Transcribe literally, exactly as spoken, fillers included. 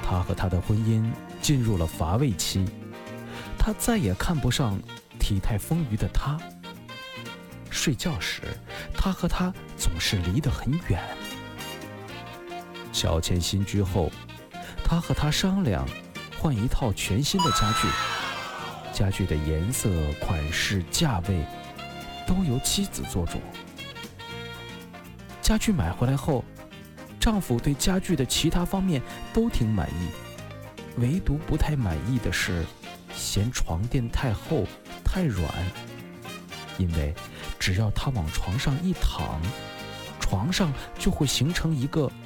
他和他的婚姻进入了乏味期，他再也看不上体态丰腴的他。睡觉时，他和他总是离得很远。乔迁新居后，他和他商量换一套全新的家具，家具的颜色、款式、价位都由妻子做主。家具买回来后，丈夫对家具的其他方面都挺满意，唯独不太满意的是嫌床垫太厚太软，因为只要他往床上一躺，床上就会形成一个